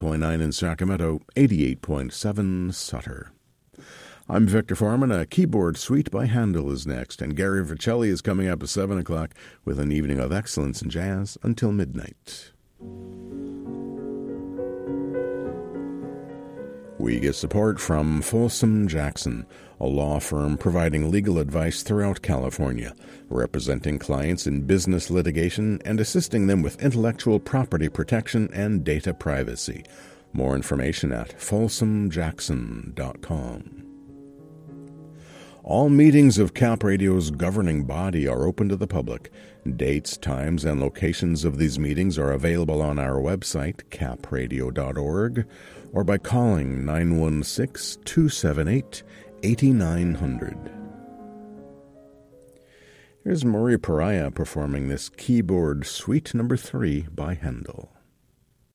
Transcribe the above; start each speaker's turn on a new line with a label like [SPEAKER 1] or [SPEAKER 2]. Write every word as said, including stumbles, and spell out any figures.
[SPEAKER 1] point nine in Sacramento, eighty-eight point seven Sutter. I'm Victor Foreman. A keyboard suite by Handel is next, and Gary Vercelli is coming up at seven o'clock with an evening of excellence in jazz until midnight. We get support from Folsom Jackson, a law firm providing legal advice throughout California, representing clients in business litigation and assisting them with intellectual property protection and data privacy. More information at folsom jackson dot com. All meetings of Cap Radio's governing body are open to the public. Dates, times, and locations of these meetings are available on our website, cap radio dot org, or by calling nine one six, two seven eight, eight nine zero zero. Here's Maria Pariah performing this keyboard suite number three by Handel.